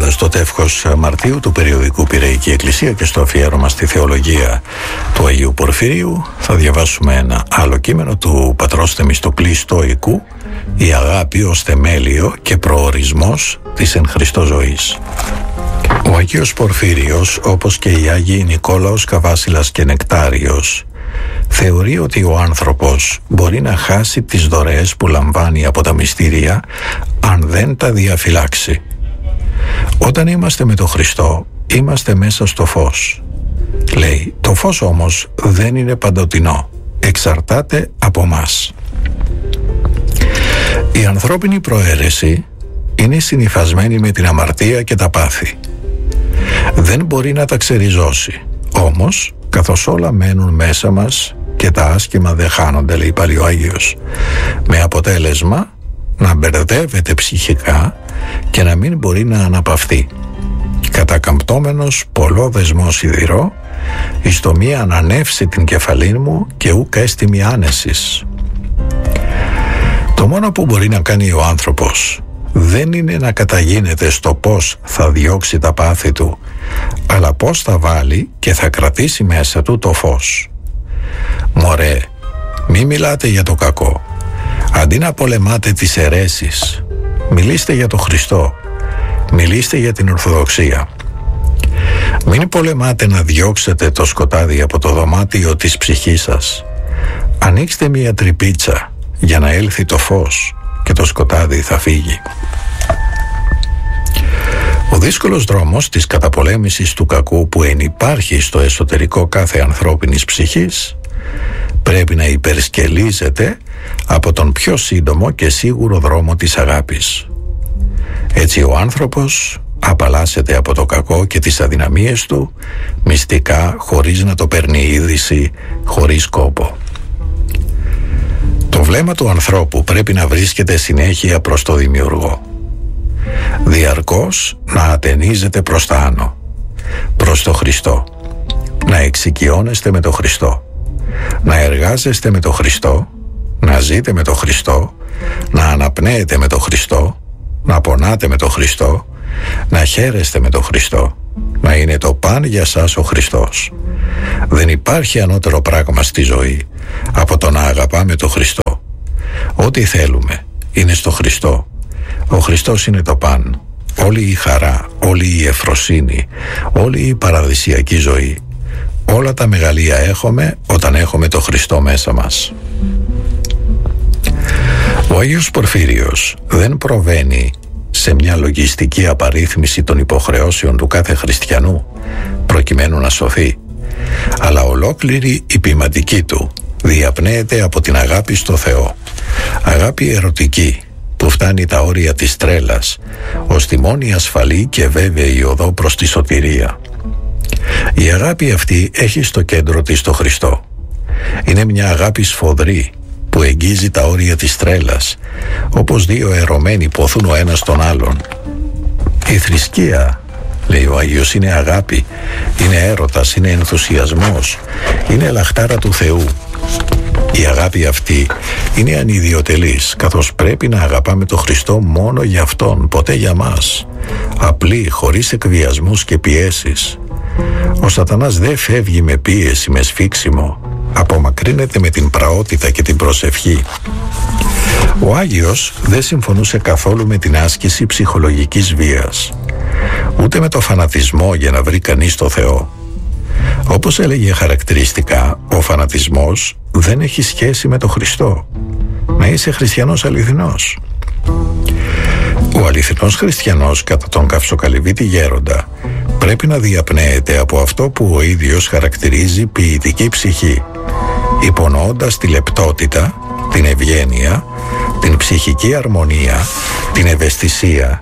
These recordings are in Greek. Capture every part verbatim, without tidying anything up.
Ανεβαίνοντας το τεύχος Μαρτίου του περιοδικού Πειραϊκή Εκκλησία και στο αφιέρωμα στη θεολογία του Αγίου Πορφυρίου, θα διαβάσουμε ένα άλλο κείμενο του πατρός Θεμιστοκλή Στοικού, «Η αγάπη ως θεμέλιο και προορισμός της εν Χριστώ ζωής». Ο Αγίος Πορφύριος, όπως και οι Άγιοι Νικόλαος, Καβάσιλας και Νεκτάριος, θεωρεί ότι ο άνθρωπος μπορεί να χάσει τις δωρεές που λαμβάνει από τα μυστήρια αν δεν τα διαφυλάξει. Όταν είμαστε με τον Χριστό, είμαστε μέσα στο φως. Λέει, το φως όμως δεν είναι παντοτινό, εξαρτάται από μας. Η ανθρώπινη προαίρεση είναι συνυφασμένη με την αμαρτία και τα πάθη. Δεν μπορεί να τα ξεριζώσει. Όμως, καθώς όλα μένουν μέσα μας και τα άσχημα δεν χάνονται, λέει πάλι ο Άγιος, με αποτέλεσμα να μπερδεύεται ψυχικά και να μην μπορεί να αναπαυθεί. Κατακαμπτόμενος πολλό δεσμό σιδηρό, εις το μία ανανεύσει την κεφαλήν μου και ουκ έστιμη άνεσης. Το μόνο που μπορεί να κάνει ο άνθρωπος δεν είναι να καταγίνεται στο πώς θα διώξει τα πάθη του, αλλά πώς θα βάλει και θα κρατήσει μέσα του το φως. Μωρέ, μη μιλάτε για το κακό. Αντί να πολεμάτε τις αιρέσεις, μιλήστε για το Χριστό. Μιλήστε για την Ορθοδοξία. Μην πολεμάτε να διώξετε το σκοτάδι από το δωμάτιο της ψυχής σας. Ανοίξτε μια τρυπίτσα για να έλθει το φως και το σκοτάδι θα φύγει. Ο δύσκολος δρόμος της καταπολέμησης του κακού που ενυπάρχει στο εσωτερικό κάθε ανθρώπινης ψυχής πρέπει να υπερσκελίζεται από τον πιο σύντομο και σίγουρο δρόμο της αγάπης. Έτσι ο άνθρωπος απαλλάσσεται από το κακό και τις αδυναμίες του μυστικά, χωρίς να το παίρνει είδηση, χωρίς κόπο. Το βλέμμα του ανθρώπου πρέπει να βρίσκεται συνέχεια προς το Δημιουργό. Διαρκώς να ατενίζεται προς τα άνω, προς το Χριστό. Να εξοικειώνεστε με το Χριστό. Να εργάζεστε με το Χριστό. Να ζείτε με το Χριστό. Να αναπνέετε με το Χριστό. Να πονάτε με το Χριστό. Να χαίρεστε με το Χριστό. Να είναι το παν για σας ο Χριστός. Δεν υπάρχει ανώτερο πράγμα στη ζωή από το να αγαπάμε το Χριστό. Ό,τι θέλουμε είναι στο Χριστό. Ο Χριστός είναι το παν. Όλη η χαρά, όλη η ευφροσύνη, όλη η παραδεισιακή ζωή. Όλα τα μεγαλεία έχουμε όταν έχουμε το Χριστό μέσα μας. Ο Άγιος Πορφύριος δεν προβαίνει σε μια λογιστική απαρίθμηση των υποχρεώσεων του κάθε χριστιανού προκειμένου να σωθεί, αλλά ολόκληρη η ποιηματική του διαπνέεται από την αγάπη στο Θεό. Αγάπη ερωτική που φτάνει τα όρια της τρέλας ως τη μόνη ασφαλή και βέβαιη οδό προς τη σωτηρία. Η αγάπη αυτή έχει στο κέντρο της το Χριστό. Είναι μια αγάπη σφοδρή που εγγίζει τα όρια της τρέλας, όπως δύο ερωμένοι ποθούν ο ένας τον άλλον. Η θρησκεία, λέει ο Άγιος, είναι αγάπη, είναι έρωτας, είναι ενθουσιασμός, είναι λαχτάρα του Θεού. Η αγάπη αυτή είναι ανιδιοτελής, καθώς πρέπει να αγαπάμε τον Χριστό μόνο για Αυτόν, ποτέ για μας, απλή, χωρίς εκβιασμούς και πιέσεις. Ο σατανάς δεν φεύγει με πίεση, με σφίξιμο, απομακρύνεται με την πραότητα και την προσευχή. Ο Άγιος δεν συμφωνούσε καθόλου με την άσκηση ψυχολογικής βίας, ούτε με το φανατισμό για να βρει κανείς το Θεό. Όπως έλεγε χαρακτηριστικά, ο φανατισμός δεν έχει σχέση με τον Χριστό. Να είσαι χριστιανός αληθινός. Ο αληθινός χριστιανός, κατά τον Καυσοκαλυβίτη Γέροντα, πρέπει να διαπνέεται από αυτό που ο ίδιος χαρακτηρίζει ποιητική ψυχή, υπονοώντας τη λεπτότητα, την ευγένεια, την ψυχική αρμονία, την ευαισθησία,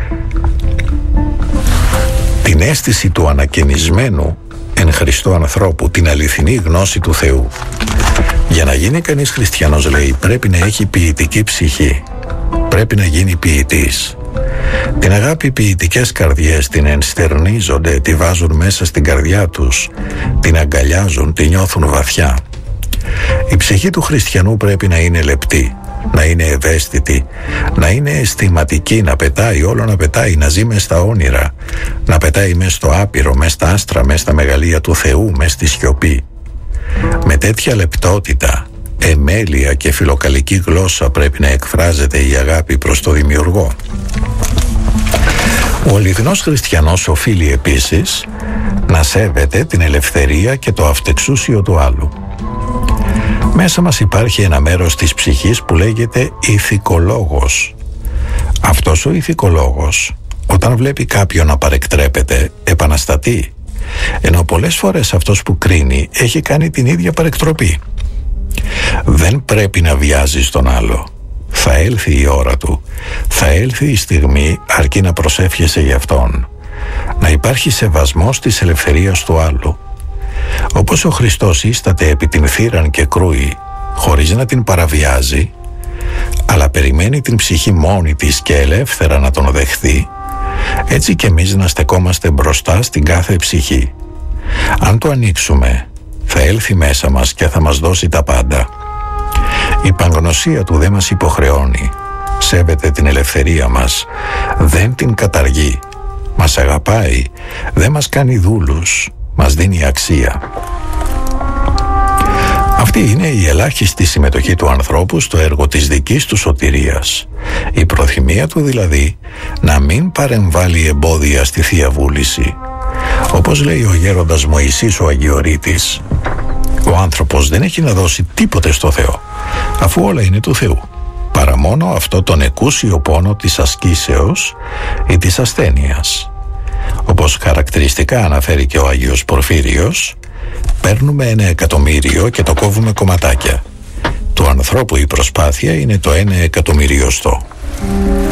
την αίσθηση του ανακαινισμένου εν Χριστώ ανθρώπου, την αληθινή γνώση του Θεού. Για να γίνει κανείς χριστιανός, λέει, πρέπει να έχει ποιητική ψυχή, πρέπει να γίνει ποιητής. Την αγάπη ποιητικές καρδιές την ενστερνίζονται, τη βάζουν μέσα στην καρδιά τους, την αγκαλιάζουν, τη νιώθουν βαθιά. Η ψυχή του χριστιανού πρέπει να είναι λεπτή, να είναι ευαίσθητη, να είναι αισθηματική, να πετάει, όλο να πετάει, να ζει μες στα όνειρα, να πετάει μες στο άπειρο, μες στα άστρα, μες στα μεγαλεία του Θεού, μες στη σιωπή. Με τέτοια λεπτότητα, εμέλεια και φιλοκαλική γλώσσα πρέπει να εκφράζεται η αγάπη προς το Δημιουργό. Ο αληθινός χριστιανός οφείλει επίσης να σέβεται την ελευθερία και το αυτεξούσιο του άλλου. Μέσα μας υπάρχει ένα μέρος της ψυχής που λέγεται ηθικολόγος. Αυτός ο ηθικολόγος, όταν βλέπει κάποιον να παρεκτρέπεται, επαναστατεί, ενώ πολλές φορές αυτός που κρίνει έχει κάνει την ίδια παρεκτροπή. Δεν πρέπει να βιάζεις τον άλλο. Θα έλθει η ώρα του, θα έλθει η στιγμή, αρκεί να προσεύχεσαι για αυτόν. Να υπάρχει σεβασμός της ελευθερίας του άλλου. Όπως ο Χριστός ίσταται επί την θύραν και κρούει, χωρίς να την παραβιάζει, αλλά περιμένει την ψυχή μόνη της και ελεύθερα να τον δεχθεί, έτσι κι εμείς να στεκόμαστε μπροστά στην κάθε ψυχή. Αν το ανοίξουμε, θα έλθει μέσα μας και θα μας δώσει τα πάντα. Η παγνωσία του δεν μας υποχρεώνει, σέβεται την ελευθερία μας, δεν την καταργεί, μας αγαπάει, δεν μας κάνει δούλους, μας δίνει αξία. Αυτή είναι η ελάχιστη συμμετοχή του ανθρώπου στο έργο της δικής του σωτηρίας. Η προθυμία του δηλαδή να μην παρεμβάλλει εμπόδια στη Θεία Βούληση. Όπως λέει ο γέροντας Μωυσής ο Αγιορείτης, ο άνθρωπος δεν έχει να δώσει τίποτε στο Θεό, αφού όλα είναι του Θεού, παρά μόνο αυτό τον εκούσιο πόνο της ασκήσεως ή της ασθένειας. Όπως χαρακτηριστικά αναφέρει και ο Άγιος Πορφύριος, παίρνουμε ένα εκατομμύριο και το κόβουμε κομματάκια. Του ανθρώπου η προσπάθεια είναι το ένα εκατομμυριοστό.